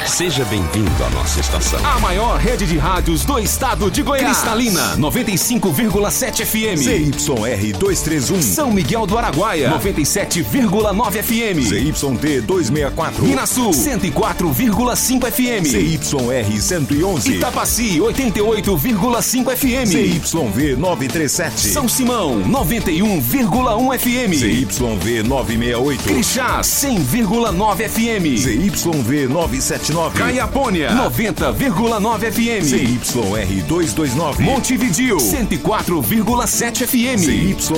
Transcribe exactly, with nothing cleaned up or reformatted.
Seja bem-vindo à nossa estação. A maior rede de rádios do estado de Goiás. Cristalina, noventa e cinco vírgula sete F M. Z Y R duzentos e trinta e um. São Miguel do Araguaia, noventa e sete vírgula nove F M. Z Y T duzentos e sessenta e quatro. Minas Sul, cento e quatro vírgula cinco F M. Z Y R cento e onze. Itapaci, oitenta e oito vírgula cinco F M. Z Y V novecentos e trinta e sete. São Simão, noventa e um vírgula um F M. Z Y V novecentos e sessenta e oito. Crixás, cem vírgula nove F M. Z Y V novecentos e setenta e nove. Caiapônia, noventa vírgula nove F M. Z Y R duzentos e vinte e nove. Montevidéu, cento e quatro vírgula sete F M. Z Y